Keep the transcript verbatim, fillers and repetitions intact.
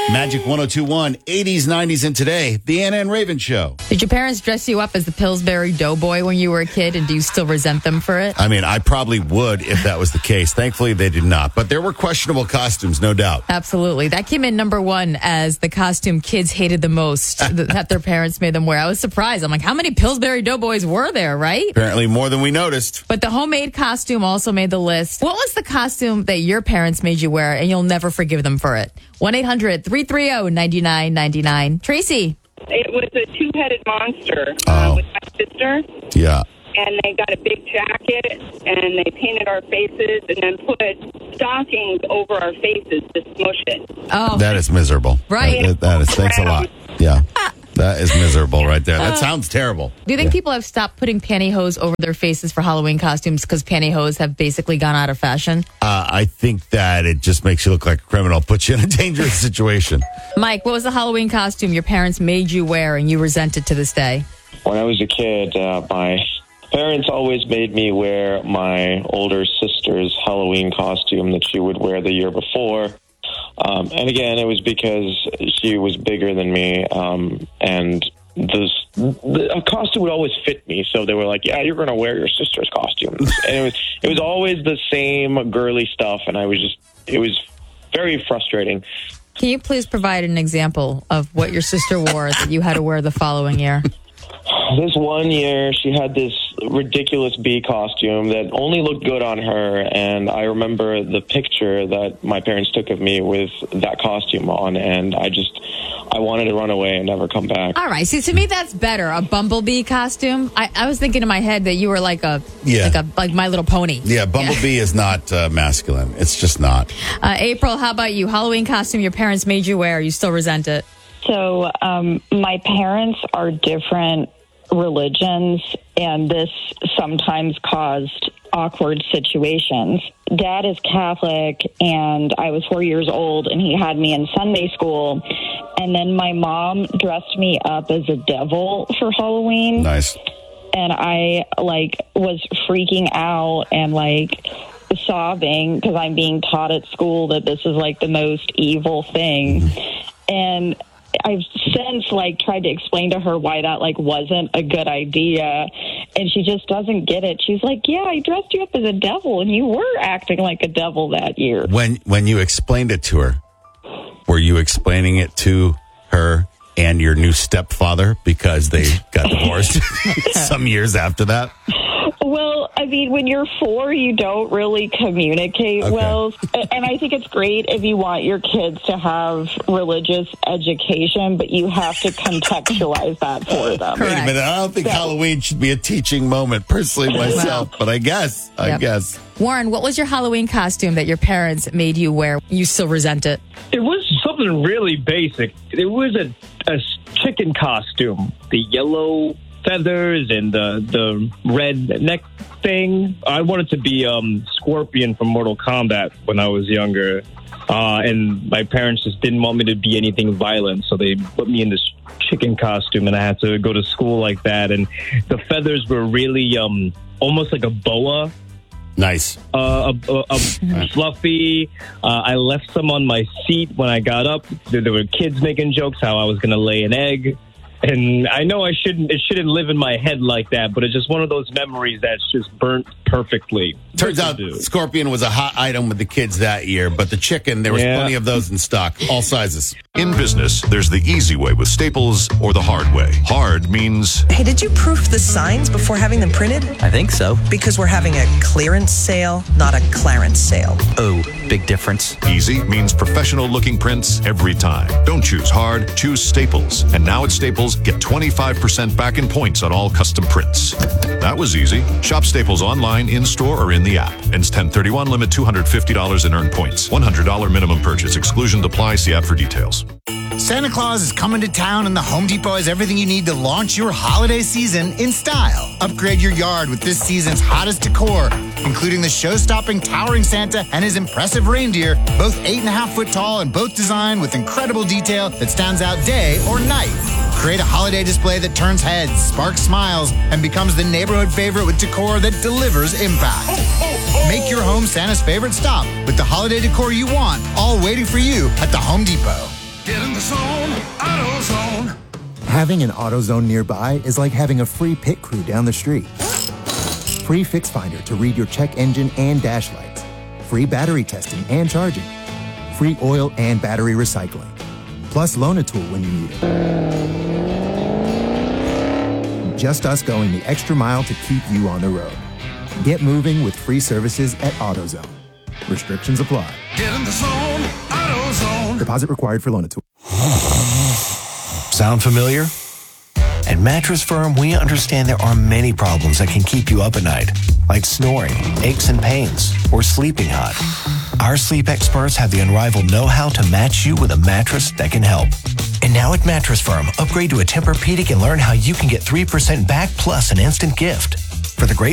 Magic one oh two point one, eighties, nineties, and today, the Anna and Raven Show. Did your parents dress you up as the Pillsbury Doughboy when you were a kid, and do you still resent them for it? I mean, I probably would if that was the case. Thankfully, they did not. But there were questionable costumes, no doubt. Absolutely. That came in number one as the costume kids hated the most that their parents made them wear. I was surprised. I'm like, how many Pillsbury Doughboys were there, right? Apparently more than we noticed. But the homemade costume also made the list. What was the costume that your parents made you wear, and you'll never forgive them for it? one eight hundred, three three zero, nine nine nine nine. Tracy. It was a two-headed monster Oh. uh, with my sister. Yeah. And they got a big jacket, and they painted our faces, and then put stockings over our faces to smush it. Oh, That is miserable. Right. That, that is. Thanks a lot. Yeah. That is miserable right there. That sounds terrible. do you think people have stopped putting pantyhose over their faces for Halloween costumes because pantyhose have basically gone out of fashion? Uh, I think that it just makes you look like a criminal, puts you in a dangerous situation. Mike, what was the Halloween costume your parents made you wear and you resent it to this day? When I was a kid, uh, my parents always made me wear my older sister's Halloween costume that she would wear the year before. Um, and again, it was because she was bigger than me, um, and this, the a costume would always fit me. So they were like, "Yeah, you're going to wear your sister's costume," and it was it was always the same girly stuff, and I was just it was very frustrating. Can you please provide an example of what your sister wore that you had to wear the following year? This one year, she had this ridiculous bee costume that only looked good on her, and I remember the picture that my parents took of me with that costume on, and I just, I wanted to run away and never come back. All right. See, to me, that's better. A bumblebee costume. I, I was thinking in my head that you were like a, Yeah. like a, like My Little Pony. Yeah, Bumblebee is not uh, masculine. It's just not. Uh, April, how about you? Halloween costume your parents made you wear. You still resent it? So um, my parents are different religions, and this sometimes caused awkward situations. Dad is Catholic, and I was four years old, and he had me in Sunday school. And then my mom dressed me up as a devil for Halloween. Nice. And I, like, was freaking out and, like, sobbing because I'm being taught at school that this is, like, the most evil thing. Mm-hmm. And I've since, like, tried to explain to her why that, like, wasn't a good idea, and she just doesn't get it. She's like, yeah, I dressed you up as a devil, and you were acting like a devil that year. When when you explained it to her, were you explaining it to her and your new stepfather because they got divorced some years after that? Well, I mean, when you're four, you don't really communicate Okay. well. And I think it's great if you want your kids to have religious education, but you have to contextualize that for them. Wait a minute. I don't think So- Halloween should be a teaching moment, personally, myself. But I guess, I Yep. guess. Warren, what was your Halloween costume that your parents made you wear? You still resent it? It was something really basic. It was a, a chicken costume. The yellow feathers and the the red neck thing. I wanted to be um, Scorpion from Mortal Kombat when I was younger. Uh, and my parents just didn't want me to be anything violent, so they put me in this chicken costume, and I had to go to school like that. And the feathers were really um, almost like a boa. Nice. Uh, a, a, a fluffy. Uh, I left some on my seat when I got up. There, there were kids making jokes how I was going to lay an egg. And I know I shouldn't, it shouldn't live in my head like that, but it's just one of those memories that's just burnt perfectly. Turns Good out to do. Scorpion was a hot item with the kids that year, but the chicken, there was Yeah. plenty of those in stock, all sizes. In business, there's the easy way with Staples or the hard way. Hard means Hey, did you proof the signs before having them printed? I think so. Because we're having a clearance sale, not a clarence sale. Oh, big difference. easy means professional looking prints every time. Don't choose hard, choose Staples. And now at Staples, get twenty-five percent back in points on all custom prints. That was easy. Shop Staples online, in store, or in the app. Ends ten thirty-one, limit two hundred fifty dollars in earned points. one hundred dollars minimum purchase. Exclusion apply. See app for details. Santa Claus is coming to town, and the Home Depot has everything you need to launch your holiday season in style. Upgrade your yard with this season's hottest decor, including the show-stopping towering Santa and his impressive reindeer, both eight and a half foot tall and both designed with incredible detail that stands out day or night. Create a holiday display that turns heads, sparks smiles, and becomes the neighborhood favorite with decor that delivers impact. Make your home Santa's favorite stop with the holiday decor you want, all waiting for you at the Home Depot. Get in the zone, AutoZone. Having an AutoZone nearby is like having a free pit crew down the street. Free Fix Finder to read your check engine and dash lights. Free battery testing and charging. Free oil and battery recycling. Plus Loan-A-Tool when you need it. Just us going the extra mile to keep you on the road. Get moving with free services at AutoZone. Restrictions apply. Get in the zone, AutoZone. Deposit required for Loan-A-Tool. Sound familiar? At Mattress Firm, we understand there are many problems that can keep you up at night, like snoring, aches and pains, or sleeping hot. Our sleep experts have the unrivaled know-how to match you with a mattress that can help. And now at Mattress Firm, upgrade to a Tempur-Pedic and learn how you can get three percent back plus an instant gift. For the great